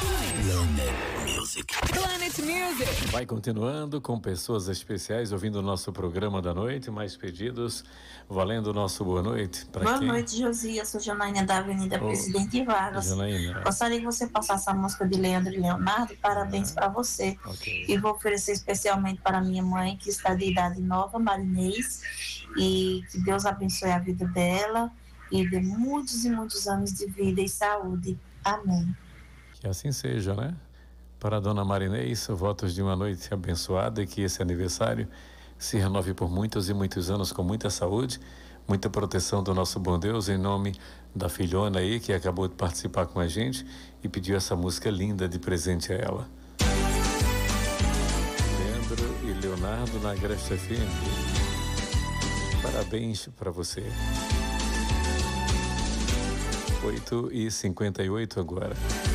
Planet Music. Vai continuando com pessoas especiais ouvindo o nosso programa da noite. Mais pedidos, valendo o nosso boa noite. Boa noite, Josias. Sou Janaína da Avenida Presidente Vargas. Janaína. Gostaria que você passasse a música de Leandro e Leonardo. Parabéns para você. Okay. E vou oferecer especialmente para minha mãe, que está de idade nova, Marinês. E que Deus abençoe a vida dela e dê muitos e muitos anos de vida e saúde. Amém. Que assim seja, né? Para a dona Marinês, votos de uma noite abençoada e que esse aniversário se renove por muitos e muitos anos com muita saúde, muita proteção do nosso bom Deus, em nome da filhona aí que acabou de participar com a gente e pediu essa música linda de presente a ela. Leandro e Leonardo na Agreste FM. Parabéns para você. 8h58 agora.